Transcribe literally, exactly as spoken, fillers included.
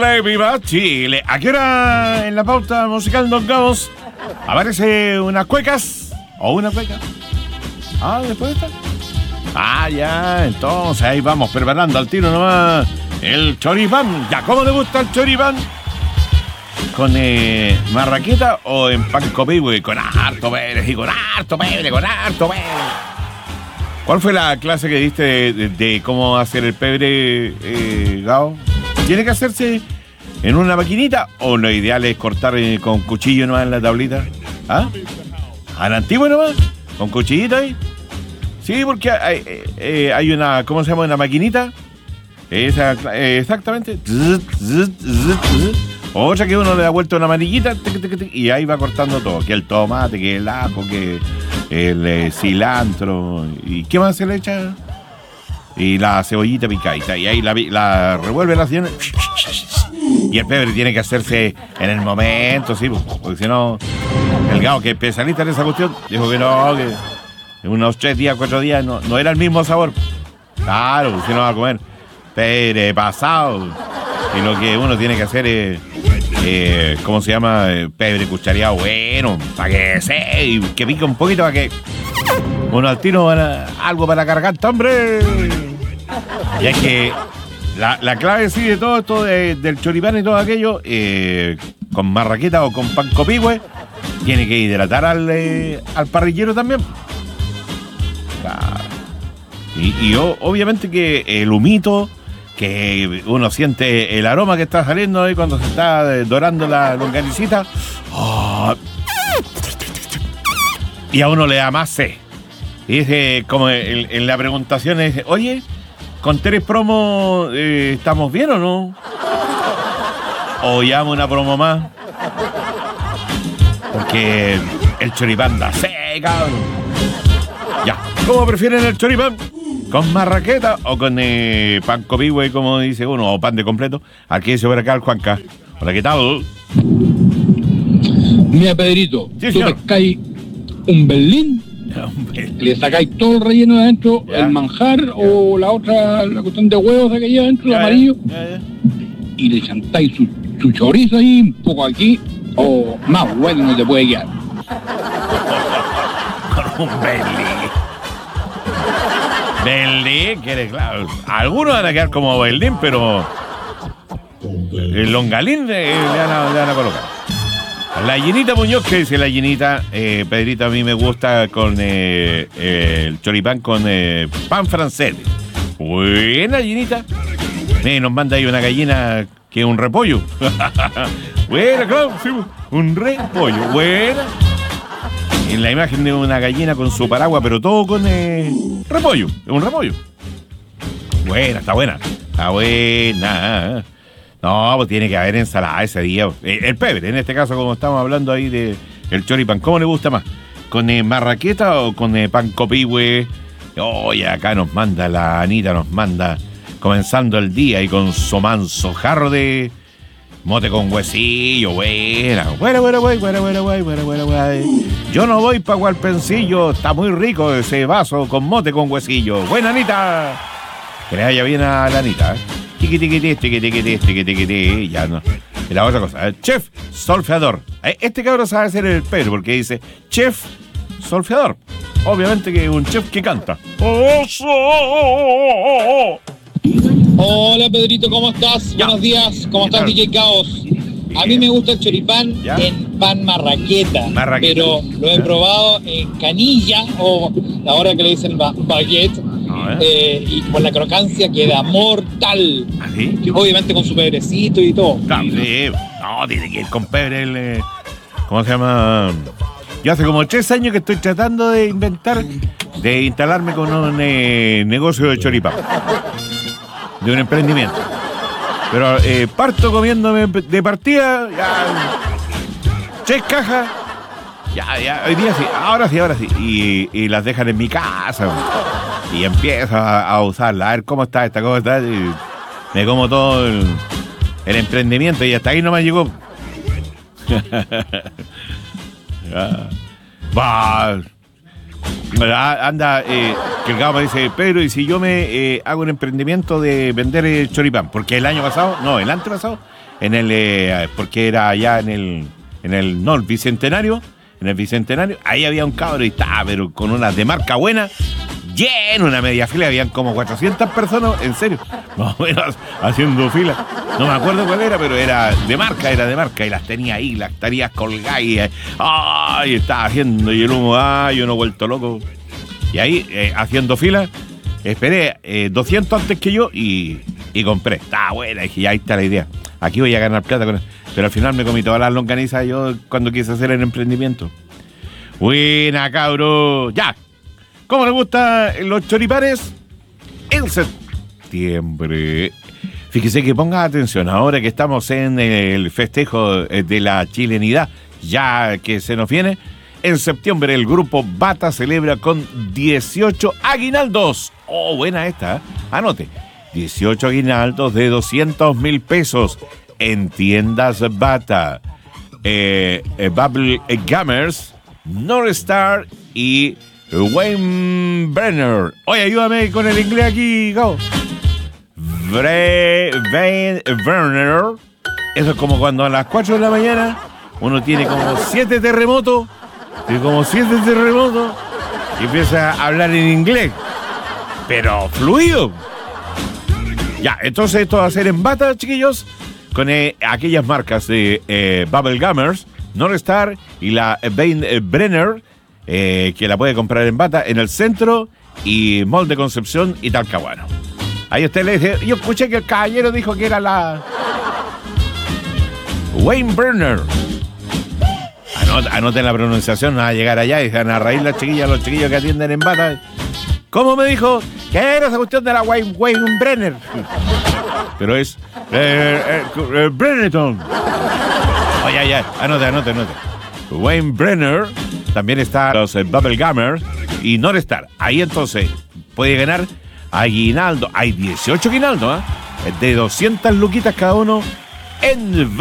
Chile, viva Chile. ¿A qué hora en la pauta musical, don Gamos, aparece unas cuecas o una cueca? Ah, después de esta. Ah, ya, entonces ahí vamos preparando al tiro nomás el choripán. Ya, ¿cómo le gusta el choripán? ¿Con eh, marraqueta o en pan copihue? Con harto pebre, y con harto pebre, con harto pebre. ¿Cuál fue la clase que diste de, de, de cómo hacer el pebre, eh, Gao? ¿Tiene que hacerse en una maquinita o lo ideal es cortar eh, con cuchillo nomás en la tablita? ¿Ah? ¿A la antigua nomás? ¿Con cuchillito ahí? Sí, porque hay, eh, hay una, ¿cómo se llama? Una maquinita. Esa, eh, exactamente. Otra que uno le da vuelta una manillita y ahí va cortando todo. Que el tomate, que el ajo, que el eh, cilantro. ¿Y qué más se le echa? Y la cebollita picadita. Y ahí la, la revuelve la señora. Y el pebre tiene que hacerse en el momento, sí, porque si no, el Gao, que es especialista en esa cuestión, dijo que no, que en unos tres días, cuatro días no, no era el mismo sabor. Claro, si no va a comer pebre pasado. Y lo que uno tiene que hacer es, eh, ¿cómo se llama? Pebre cuchareado bueno, para que se, y que pique un poquito, para que uno al tiro para, algo para cargar, hombre. Y es que la, la clave sí de todo esto de, del choripán y todo aquello, eh, con marraqueta o con pan copihue, tiene que hidratar al, eh, al parrillero también. Claro. Y, y o, obviamente que el humito, que uno siente el aroma que está saliendo ahí cuando se está dorando la longanicita. Oh. Y a uno le da más sed. Y es eh, como en, en la preguntación es, oye, con tres promos eh, ¿estamos bien o no? O llamo una promo más. Porque el choripán da sed, cabrón. Ya, ¿cómo prefieren el choripán? ¿Con marraqueta o con eh, pan copihue, como dice uno, o pan de completo? Aquí dice por acá el Juanca. Hola, ¿qué tal? Mira, Pedrito, sí, tú señor. pescáis un berlín, le sacáis todo el relleno de adentro, ya. El manjar ya. O la otra, la cuestión de huevos que lleva adentro, ya, el amarillo, ya, ya. Y le chantáis su, su chorizo ahí, un poco aquí, o más bueno no te puede quedar. Con un berlín. Berlín, que claro. Algunos van a quedar como Berlín, pero el longalín le, le, van a, le van a colocar. La Llenita Muñoz, que dice la Llenita, eh, Pedrito, a mí me gusta con eh, eh, el choripán con eh, pan francés. Buena, Llenita. Eh, nos manda ahí una gallina que es un repollo. Buena, claro, sí, un repollo. Buena. En la imagen de una gallina con su paraguas, pero todo con eh, repollo. Es un repollo. Buena, está buena. Está buena. No, pues tiene que haber ensalada ese día. Eh, el pebre, en este caso, como estamos hablando ahí de el choripán. ¿Cómo le gusta más? ¿Con eh, marraqueta o con eh, pan copihue? Oye, acá nos manda la Anita, nos manda comenzando el día y con su manso jarro de mote con huesillo. Buena, buena, buena, buena, buena, buena, buena, buena, buena. Yo no voy pa' Gualpencillo, está muy rico ese vaso con mote con huesillo. Buena, Anita. Que le vaya bien a la Anita, ¿eh? Tiqui, tiqui, tiqui, tiqui, tiqui, tiqui, tiqui, tiqui. Ya no. Y la otra cosa, ¿eh? Chef solfeador. Este cabrón sabe hacer el Pedro porque dice chef solfeador. Obviamente que es un chef que canta. Hola, Pedrito, ¿cómo estás? Ya. Buenos días, ¿cómo estás, D J Caos? A mí me gusta el choripán ¿ya? En pan marraqueta, marraqueta, pero lo he ¿ya? Probado en canilla o ahora que le dicen ba- baguette, no, ¿eh? Eh, y con la crocancia queda mortal. ¿Ah, sí? Obviamente con su pebrecito y todo. Claro, sí. No, tiene que ir con pebre. El, eh, ¿cómo se llama? Yo hace como tres años que estoy tratando de inventar, de instalarme con un eh, negocio de choripán, de un emprendimiento. Pero eh, parto comiéndome de partida, ya, tres cajas, ya, ya, hoy día sí, ahora sí, ahora sí. Y, y las dejan en mi casa, y empiezo a, a usarlas, a ver cómo está esta, cómo está, y me como todo el, el emprendimiento, y hasta ahí no me llegó. Va, anda, eh, que el Gabo me dice, Pedro, ¿y si yo me eh, hago un emprendimiento de vender el choripán? Porque el año pasado, no, el antepasado, en el, eh, porque era allá en el, en el, no, el Bicentenario, en el Bicentenario, ahí había un cabro y estaba, pero con unas de marca buena, lleno, una media fila, habían como cuatrocientas personas, en serio, más o menos haciendo fila. No me acuerdo cuál era, pero era de marca, era de marca, y las tenía ahí, las estarías colgadas, y ay, estaba haciendo, y el humo, ay, yo no he vuelto loco. Y ahí, eh, haciendo fila, esperé eh, doscientos antes que yo, y, y compré. Estaba buena, y dije, ya ahí está la idea. Aquí voy a ganar plata con eso. Pero al final me comí todas las longanizas yo cuando quise hacer el emprendimiento. Buena, cabro. Ya. ¿Cómo le gustan los choripanes? En septiembre. Fíjese que ponga atención, ahora que estamos en el festejo de la chilenidad, ya que se nos viene, en septiembre el grupo Bata celebra con dieciocho aguinaldos. Oh, buena esta, ¿eh? Anote. dieciocho aguinaldos de doscientos mil pesos en tiendas Bata. Eh, eh, Bubble Gummers, North Star y Wayne Brenner. Oye, ayúdame con el inglés aquí, Gabo. Wayne Brenner. Eso es como cuando a las cuatro de la mañana uno tiene como siete terremotos, tiene como siete terremotos y empieza a hablar en inglés, pero fluido. Ya, entonces esto va a ser en Bata, chiquillos, con eh, aquellas marcas de eh, Bubble Gummers, North Star y la Wayne Brenner. Eh, que la puede comprar en Bata, en el centro y Mall de Concepción y Talcahuano. Ahí usted le dice, yo escuché que el caballero dijo que era la Wayne Brenner. Anoten, anoten la pronunciación, no va a llegar allá y van a reír las chiquillas, los chiquillos que atienden en Bata. ¿Cómo me dijo? ¿Qué era esa cuestión de la Wayne, Wayne Brenner? Pero es eh, eh, eh, Brenneton. Oye, ya, anote, anote, anote. Wayne Brenner. También está los eh, Bubble Gummers y North Star. Ahí entonces puede ganar aguinaldo. Hay dieciocho aguinaldos, ¿eh? De doscientas luquitas cada uno en